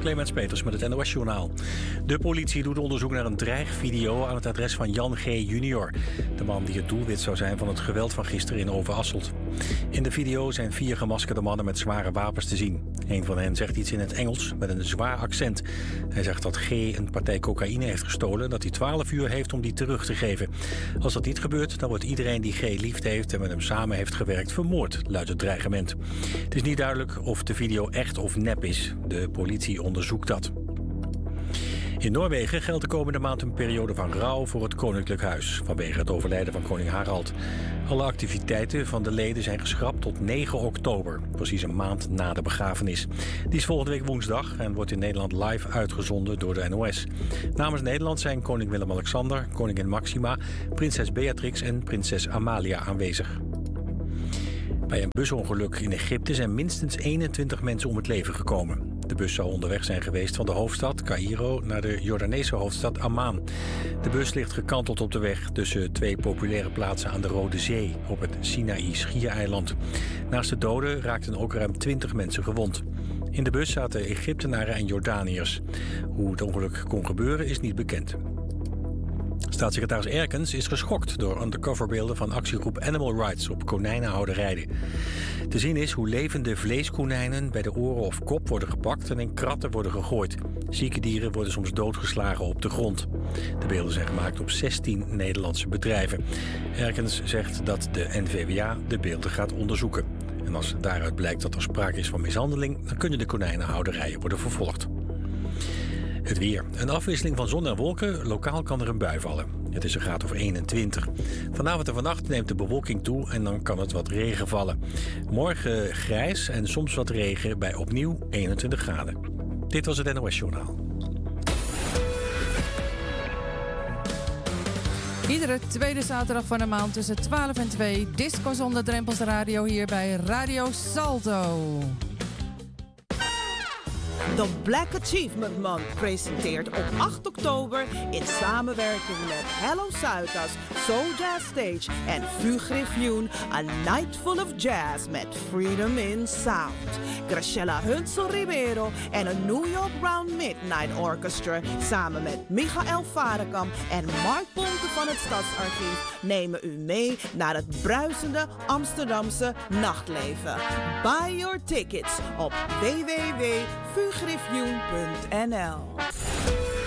Clemens Peters met het NOS-journaal. De politie doet onderzoek naar een dreigvideo aan het adres van Jan G. junior. De man die het doelwit zou zijn van het geweld van gisteren in Overasselt. In de video zijn 4 gemaskerde mannen met zware wapens te zien. Een van hen zegt iets in het Engels met een zwaar accent. Hij zegt dat G. een partij cocaïne heeft gestolen en dat hij 12 uur heeft om die terug te geven. Als dat niet gebeurt, dan wordt iedereen die G. lief heeft en met hem samen heeft gewerkt vermoord, luidt het dreigement. Het is niet duidelijk of de video echt of nep is. De politie onderzoekt dat. In Noorwegen geldt de komende maand een periode van rouw voor het Koninklijk Huis, vanwege het overlijden van koning Harald. Alle activiteiten van de leden zijn geschrapt tot 9 oktober, precies een maand na de begrafenis. Die is volgende week woensdag en wordt in Nederland live uitgezonden door de NOS. Namens Nederland zijn koning Willem-Alexander, koningin Maxima, prinses Beatrix en prinses Amalia aanwezig. Bij een busongeluk in Egypte zijn minstens 21 mensen om het leven gekomen. De bus zou onderweg zijn geweest van de hoofdstad Caïro naar de Jordaanese hoofdstad Amman. De bus ligt gekanteld op de weg tussen 2 populaire plaatsen aan de Rode Zee op het Sinaï-schiereiland. Naast de doden raakten ook ruim 20 mensen gewond. In de bus zaten Egyptenaren en Jordaniërs. Hoe het ongeluk kon gebeuren is niet bekend. Staatssecretaris Erkens is geschokt door undercoverbeelden van actiegroep Animal Rights op konijnenhouderijen. Te zien is hoe levende vleeskonijnen bij de oren of kop worden gepakt en in kratten worden gegooid. Zieke dieren worden soms doodgeslagen op de grond. De beelden zijn gemaakt op 16 Nederlandse bedrijven. Erkens zegt dat de NVWA de beelden gaat onderzoeken. En als daaruit blijkt dat er sprake is van mishandeling, dan kunnen de konijnenhouderijen worden vervolgd. Het weer. Een afwisseling van zon en wolken. Lokaal kan er een bui vallen. Het is een graad of 21. Vanavond en vannacht neemt de bewolking toe en dan kan het wat regen vallen. Morgen grijs en soms wat regen bij opnieuw 21 graden. Dit was het NOS Journaal. Iedere tweede zaterdag van de maand tussen 12 en 2... Disco zonder drempels radio hier bij Radio Salto. De Black Achievement Month presenteert op 8 oktober in samenwerking met Hello Zuidas, Soul Jazz Stage en Fugriffioen A Night Full of Jazz met Freedom in Sound. Graciela Hunsel Ribeiro en een New York Round Midnight Orchestra samen met Michael Varekamp en Mark Ponte van het Stadsarchief nemen u mee naar het bruisende Amsterdamse nachtleven. Buy your tickets op www.fugriffioen.nl.